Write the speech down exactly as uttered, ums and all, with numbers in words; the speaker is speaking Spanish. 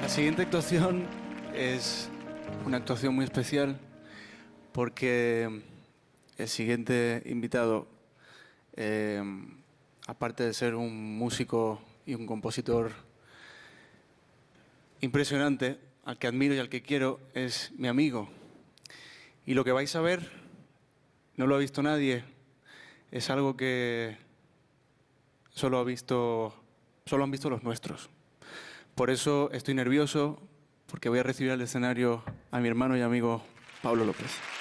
siguiente actuación es una actuación muy especial porque el siguiente invitado, eh, aparte de ser un músico y un compositor impresionante, al que admiro y al que quiero, es mi amigo. Y lo que vais a ver no lo ha visto nadie, es algo que solo ha visto, solo han visto los nuestros. Por eso estoy nervioso, porque voy a recibir al escenario a mi hermano y amigo Pablo López.